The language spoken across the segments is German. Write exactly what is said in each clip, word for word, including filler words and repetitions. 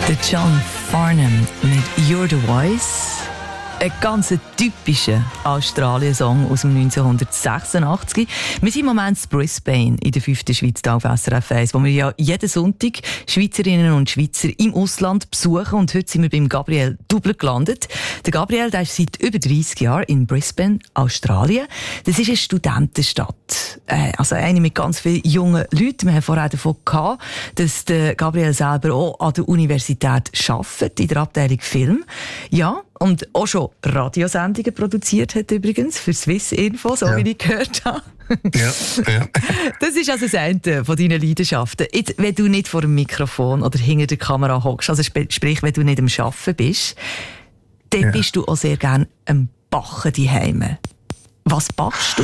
Der John Farnham mit «You're the Voice». Ein ganz typischer Australien-Song aus dem neunzehnhundertsechsundachtzig. Wir sind im Moment in Brisbane in der fünften Schweiz auf S R F eins, wo wir ja jeden Sonntag Schweizerinnen und Schweizer im Ausland besuchen. Und heute sind wir beim Gabriel Dubler gelandet. Der Gabriel, der ist seit über dreißig Jahren in Brisbane, Australien. Das ist eine Studentenstadt. Äh, also eine mit ganz vielen jungen Leuten. Wir haben vorher davon gehabt, dass der Gabriel selber auch an der Universität arbeitet, in der Abteilung Film. Ja, und auch schon Radiosendungen produziert hat übrigens für Swiss Info, so ja. wie ich gehört habe. Ja, ja. Das ist also das eine von deinen Leidenschaften. Jetzt, wenn du nicht vor dem Mikrofon oder hinter der Kamera hockst, also sprich, wenn du nicht am Arbeiten bist, dann ja. bist du auch sehr gerne am Backen daheim. Was backst du?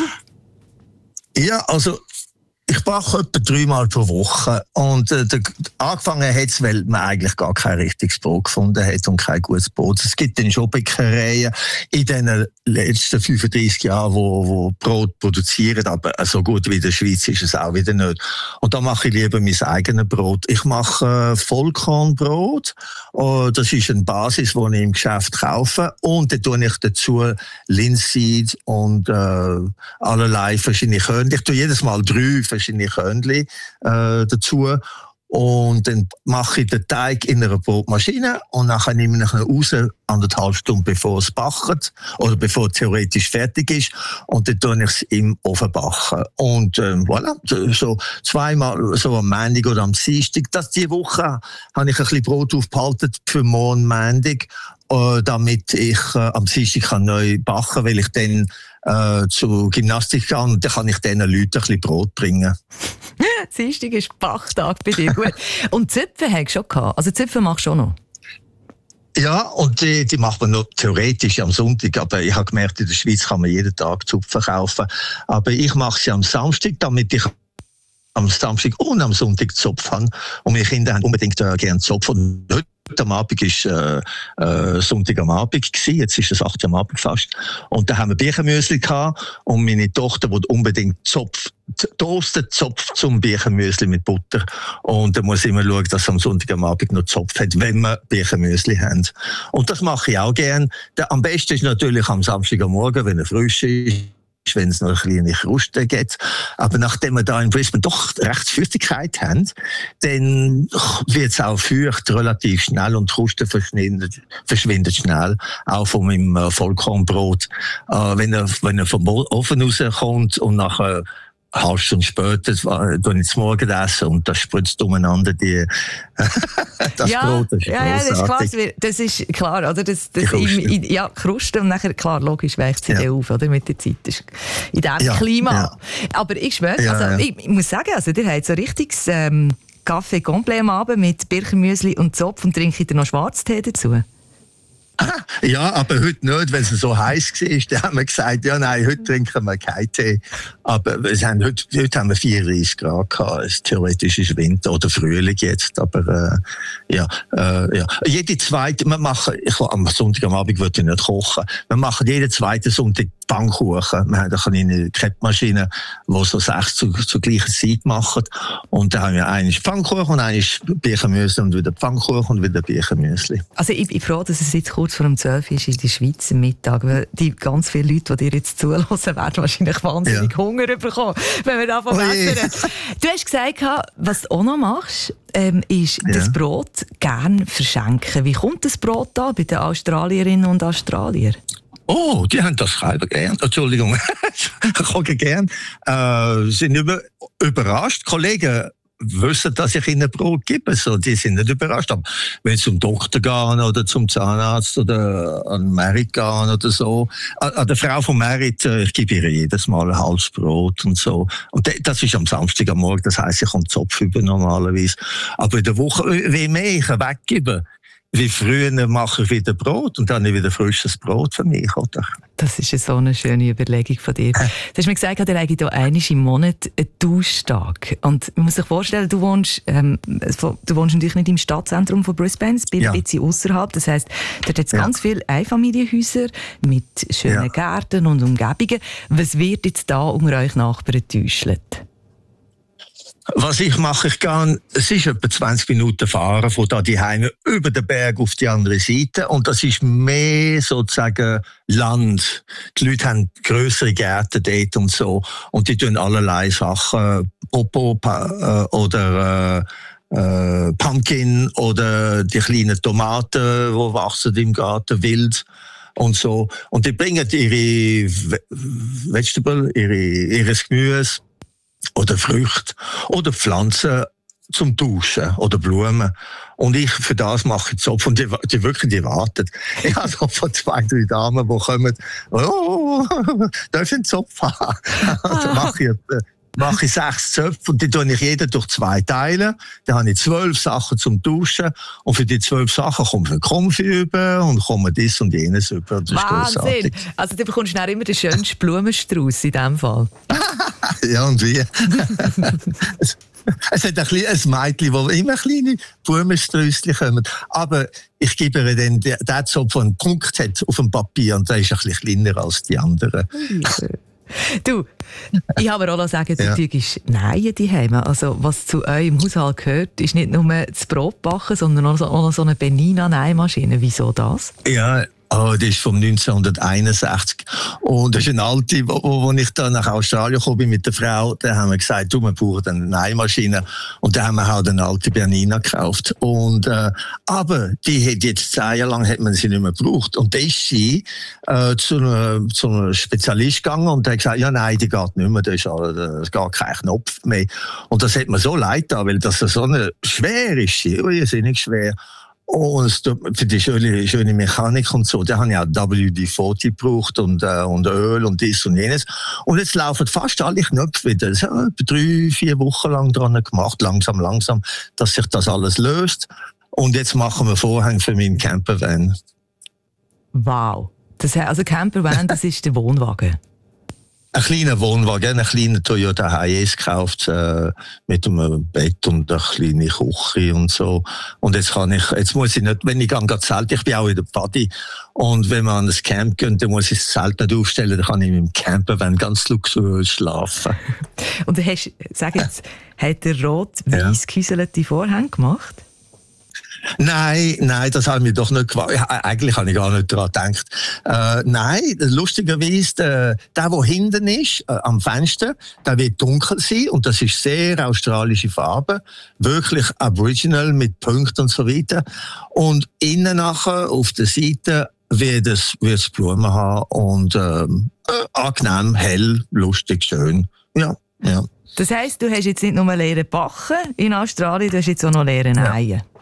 Ja, also ich backe etwa dreimal pro Woche. Und äh, der, angefangen hat es, weil man eigentlich gar kein richtiges Brot gefunden hat und kein gutes Brot. Es gibt dann schon Bäckereien in den letzten fünfunddreißig Jahren, wo, wo Brot produzieren, aber so gut wie in der Schweiz ist es auch wieder nicht. Und da mache ich lieber mein eigenes Brot. Ich mache äh, Vollkornbrot. Oh, das ist eine Basis, die ich im Geschäft kaufe. Und dann tue ich dazu Linseed und äh, allerlei verschiedene Körnchen. Ich tue jedes Mal drei verschiedene Körnchen äh, dazu. Und dann mache ich den Teig in einer Brotmaschine und dann nehme ich ihn raus, anderthalb Stunden bevor es backt oder bevor es theoretisch fertig ist. Und dann tue ich es im Ofen backen. Und ähm, voilà, so zweimal, so am Montag oder am Dienstag. Das diese Woche habe ich ein bisschen Brot aufgehalten für morgen Montag, äh, damit ich äh, am Dienstag kann neu backen, weil ich dann äh, zur Gymnastik gehe und dann kann ich diesen Leuten ein bisschen Brot bringen. Dienstag ist Bachtag bei dir, gut. Und Zöpfe hast du schon gehabt? Also Zöpfe machst du auch noch? Ja, und die, die macht man noch theoretisch am Sonntag, aber ich habe gemerkt, in der Schweiz kann man jeden Tag Zupfen kaufen. Aber ich mache sie am Samstag, damit ich am Samstag und am Sonntag Zopf habe. Und meine Kinder haben unbedingt äh, gerne Zopf. Und heute am Abend war äh, äh, Sonntag am Abend gewesen. Jetzt ist es acht Uhr am Abend fast. Und da haben wir Birchenmüsli gehabt. Und meine Tochter will unbedingt Zopf, toastet Zopf zum Birchenmüsli mit Butter. Und da muss ich immer schauen, dass am Sonntag am Abend noch Zopf hat, wenn wir Birchenmüsli haben. Und das mache ich auch gern. Der, am besten ist natürlich am Samstag am Morgen, wenn er frisch ist, wenn es noch eine kleine Kruste gibt. Aber nachdem wir da in Brisbane doch recht Feuchtigkeit haben, dann wird es auch feucht relativ schnell und die Kruste verschwindet, verschwindet schnell, auch von meinem äh, Vollkornbrot. Äh, wenn er, wenn er vom Ofen rauskommt und nachher eine halbe Stunde später tue ich zum Morgen essen und das spritzt umeinander die, das ja, Brot. Das ist ja, ja, das ist klar. Das ist klar, oder? Das, das Kruste. Im, ja, Kruste und nachher, klar, logisch weicht sie ja. auf, oder? Mit der Zeit. Das ist in diesem ja, Klima. Ja. Aber ich schwöre, ja, also, ja. ich, ich muss sagen, also, ihr habt so richtiges ähm, Kaffee Complet am Abend mit Birchenmüsli und Zopf und trinkt ihr noch Schwarztee dazu? Ja, aber heute nicht, wenn es so heiß war. Dann haben wir gesagt, ja nein, heute trinken wir keinen Tee. Aber wir haben, heute, heute haben wir vierunddreißig Grad gehabt. Es theoretisch ist Winter oder Frühling jetzt. Aber äh, ja, äh, ja, jede zweite, wir machen, ich, am Sonntag am Abend würde ich nicht kochen. Wir machen jeden zweiten Sonntag Pfannkuchen. Wir haben eine kleine Kreppmaschine, die so sechs zu, zur gleichen Zeit machen. Und dann haben wir einen Pfannkuchen und einen Birchenmüsli und wieder Pfannkuchen und wieder Birchenmüsli. Also ich bin froh, dass es jetzt kurz vor dem zwölf ist in der Schweiz am Mittag, weil die ganz viele Leute, die dir jetzt zuhören, werden wahrscheinlich wahnsinnig ja. Hunger bekommen, wenn wir davon essen. Du hast gesagt, was du auch noch machst, ähm, ist ja. das Brot gerne verschenken. Wie kommt das Brot da bei den Australierinnen und Australiern? Oh, die haben das selber gern. Entschuldigung, ich koche gern. Äh, sind über, überrascht. Kollegen wissen, dass ich ihnen Brot gebe. So, die sind nicht überrascht. Aber wenn sie zum Doktor gehen oder zum Zahnarzt oder an Merit gehen oder so. An, an der Frau von Merit, ich gebe ihr jedes Mal ein halbes Brot und so. Und das ist am Samstag am Morgen. Das heisst, ich komme Zopf über normalerweise. Aber in der Woche, wie mehr ich weggebe, wie früher mache ich wieder Brot und dann habe ich wieder frisches Brot für mich, oder? Das ist so eine schöne Überlegung von dir. Du hast mir gesagt, ihr habt hier einmal im Monat einen Tauschtag. Und man muss sich vorstellen, du wohnst, ähm, du wohnst natürlich nicht im Stadtzentrum von Brisbane, es ist ja. ein bisschen außerhalb. Das heisst, dort hat es ja. ganz viele Einfamilienhäuser mit schönen ja. Gärten und Umgebungen. Was wird jetzt da unter euch Nachbarn getäuscht? Was ich mache, ich gehe, es ist etwa zwanzig Minuten fahren von da die Heime über den Berg auf die andere Seite und das ist mehr sozusagen Land. Die Leute haben grössere Gärten dort und so und die tun allerlei Sachen, Popo pa, äh, oder äh, äh, Pumpkin oder die kleinen Tomaten, die wachsen im Garten wild. Und so. Und die bringen ihre Vegetable, ihre, ihres Gemüse oder Früchte oder Pflanzen zum Duschen oder Blumen. Und ich, für das mache ich Zopf. Und die, die wirklich, die warten. Ich habe so von zwei, drei Damen, die kommen, oh, darf ich einen Zopf haben? Dann mache ich, mache ich sechs Zöpfe und die tue ich jeder durch zwei Teile. Dann habe ich zwölf Sachen zum Duschen und für die zwölf Sachen kommt ein Konfi über und kommt dies und jenes über. Das Wahnsinn! Also du bekommst dann immer den schönsten Blumenstrauß in diesem Fall. Ja, und wie? Es hat ein, ein Mädchen, das immer kleine Blumensträusschen kommen. Aber ich gebe ihr dann den Zopf, der einen Punkt hat auf dem Papier und der ist ein bisschen kleiner als die anderen. Du, ich habe mir auch noch sagen, du ja. tust Nein daheim. Also, was zu eurem Haushalt gehört, ist nicht nur das Brotbacken, sondern auch noch so eine Benina-Nähmaschine. Wieso das? Ja, oh, die ist vom neunzehnhunderteinundsechzig. Und das ist eine alte, wo, wo ich dann nach Australien gekommen bin mit der Frau, da haben wir gesagt, du, wir brauchen eine Nähmaschine. Und da haben wir halt eine alte Bernina gekauft. Und, äh, aber die hat jetzt zehn Jahre lang hat man sie nicht mehr gebraucht. Und da ist sie äh, zu, einer, zu einem Spezialist gegangen und der hat gesagt, ja nein, die geht nicht mehr, da ist, da ist gar kein Knopf mehr. Und das hat mir so leid getan, weil das so eine schwer ist, irrsinnig schwer. Und für die schöne, schöne Mechanik und so, da habe ich auch W D vierzig gebraucht und, äh, und Öl und dies und jenes. Und jetzt laufen fast alle Knöpfe wieder. Das habe ich drei, vier Wochen lang dran gemacht, langsam, langsam, dass sich das alles löst. Und jetzt machen wir Vorhänge für meinen Campervan. Wow. Das, also Campervan, das ist der Wohnwagen. Ein kleiner Wohnwagen, ein kleiner Toyota Hiace gekauft, äh, mit einem Bett und einer kleinen Küche und so. Und jetzt kann ich, jetzt muss ich nicht, wenn ich gehe, gehe Zelt, ich bin auch in der Party. Und wenn wir an das Camp gehen, dann muss ich das Zelt nicht aufstellen, dann kann ich mit dem Campervan ganz luxuriös schlafen. Und du hast, sag jetzt, hat der rot-weiß geküselte Vorhänge gemacht? Nein, nein, das habe ich mir doch nicht gewagt. Ja, eigentlich habe ich gar nicht daran gedacht. Äh, nein, lustigerweise, der, der, der hinten ist, äh, am Fenster, der wird dunkel sein und das ist sehr australische Farbe. Wirklich Aboriginal mit Punkten und so weiter. Und innen nachher, auf der Seite, wird es, wird es Blumen haben und ähm, äh, angenehm, hell, lustig, schön. Ja, ja. Das heisst, du hast jetzt nicht nur leeren Backen in Australien, du hast jetzt auch noch leeren Eier. Ja.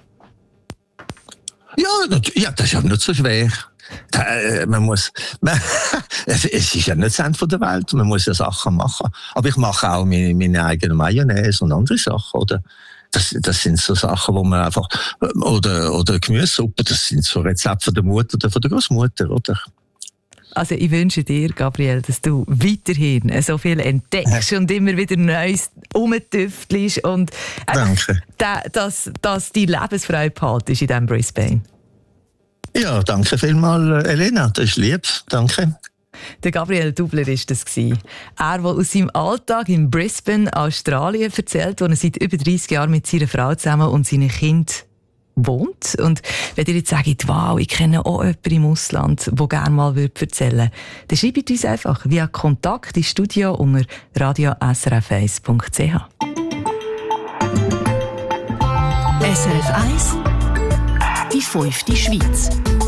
Ja, ja, das ist ja nicht so schwer. Da, äh, man muss, man, es ist ja nicht das Ende der Welt, man muss ja Sachen machen. Aber ich mache auch meine, meine eigene Mayonnaise und andere Sachen, oder? Das, das sind so Sachen, wo man einfach, oder, oder Gemüsesuppe, das sind so Rezepte von der Mutter oder von der Großmutter, oder? Also ich wünsche dir, Gabriel, dass du weiterhin so viel entdeckst und immer wieder Neues rumtüftelst und danke. Da, dass, dass die Lebensfreude behaltest in diesem Brisbane. Ja, danke vielmals, Elena, das ist lieb, danke. Der Gabriel Dubler war das. Er, der aus seinem Alltag in Brisbane, Australien, erzählt, wo er seit über dreissig Jahren mit seiner Frau zusammen und seinen Kindern wohnt. Und wenn ihr jetzt sagt, wow, ich kenne auch jemanden im Ausland, der gerne mal erzählen würde, dann schreibt uns einfach via Kontakt ins Studio unter radio s r f eins punkt c h. S R F eins, die fünfte Schweiz.